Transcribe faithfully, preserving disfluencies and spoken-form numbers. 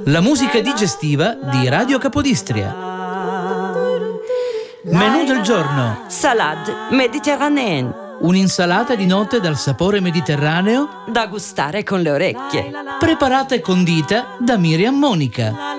La musica digestiva di Radio Capodistria. Menù del giorno: Salade méditerranéenne, un'insalata di note dal sapore mediterraneo da gustare con le orecchie. preparata e condita da Miriam Monica.